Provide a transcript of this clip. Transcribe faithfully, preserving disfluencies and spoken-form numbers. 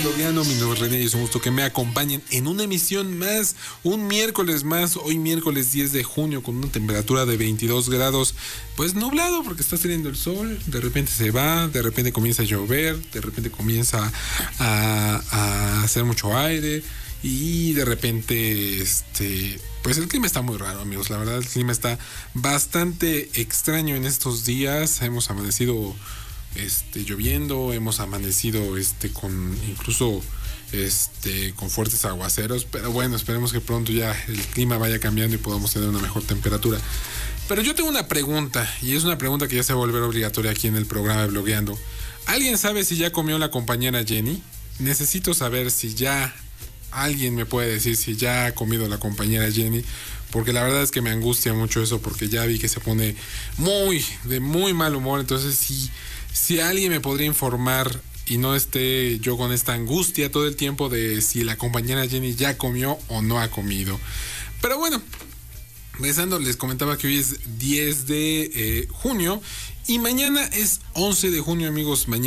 blogueando. Mi nombre es René y es un gusto que me acompañen en una emisión más, un miércoles más, hoy miércoles diez de junio con una temperatura de veintidós grados, pues nublado porque está saliendo el sol, de repente se va, de repente comienza a llover, de repente comienza a, a hacer mucho aire y de repente este... Pues el clima está muy raro, amigos. La verdad, el clima está bastante extraño en estos días. Hemos amanecido este, lloviendo, hemos amanecido este, con incluso este, con fuertes aguaceros. Pero bueno, esperemos que pronto ya el clima vaya cambiando y podamos tener una mejor temperatura. Pero yo tengo una pregunta, y es una pregunta que ya se va a volver obligatoria aquí en el programa de Blogueando. ¿Alguien sabe si ya comió la compañera Jenny? Necesito saber si ya... Alguien me puede decir si ya ha comido la compañera Jenny, porque la verdad es que me angustia mucho eso, porque ya vi que se pone muy, de muy mal humor. Entonces si, si alguien me podría informar y no esté yo con esta angustia todo el tiempo de si la compañera Jenny ya comió o no ha comido. Pero bueno, empezando, les comentaba que hoy es diez de junio y mañana es once de junio, amigos. Mañana